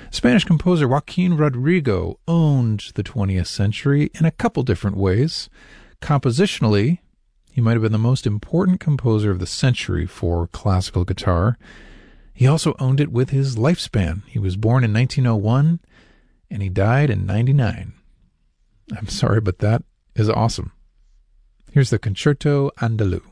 Spanish composer Joaquin Rodrigo owned the 20th century in a couple different ways. Compositionally, he might have been the most important composer of the century for classical guitar. He also owned it with his lifespan. He was born in 1901, and he died in 99. I'm sorry, but that is awesome. Here's the Concerto Andalou.